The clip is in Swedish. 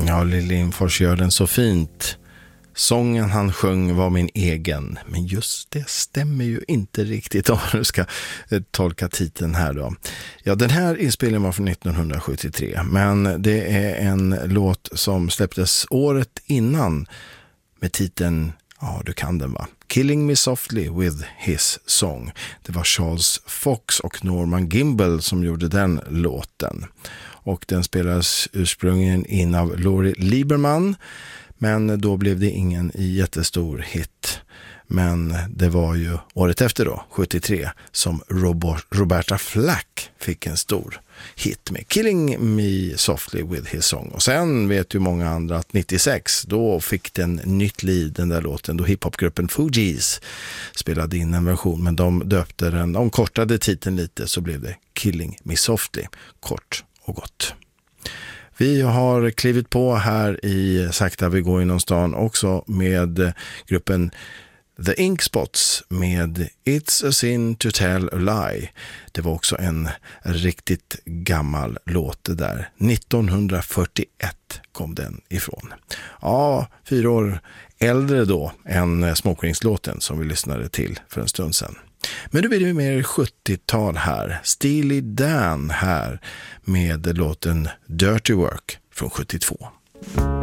Ja, Lill Lindfors gör den så fint. Sången han sjöng var min egen. Men just det stämmer ju inte riktigt om du ska tolka titeln här då. Ja, den här inspelningen var från 1973. Men det är en låt som släpptes året innan med titeln, ja du kan den va? Killing Me Softly with His Song. Det var Charles Fox och Norman Gimbel som gjorde den låten. Och den spelades ursprungligen in av Laurie Lieberman. Men då blev det ingen jättestor hit. Men det var ju året efter då, 73, som Roberta Flack fick en stor hit med Killing Me Softly with His Song. Och sen vet ju många andra att 96, då fick den nytt liv, den där låten, då hiphopgruppen Fugees spelade in en version, men de döpte den, de kortade titeln lite, så blev det Killing Me Softly, kort och gott. Vi har klivit på här i Sakta vi går inom stan också med gruppen The Ink Spots med It's a Sin to Tell a Lie. Det var också en riktigt gammal låt det där. 1941 kom den ifrån. Ja, 4 år äldre då än Smokeringslåten som vi lyssnade till för en stund sedan. Men nu blir det mer 70-tal här. Steely Dan här med låten Dirty Work från 72.